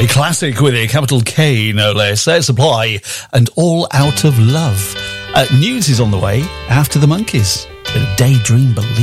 A classic with a capital K, no less. Air Supply and All Out of Love. News is on the way after the Monkeys. Bit of Daydream Believe.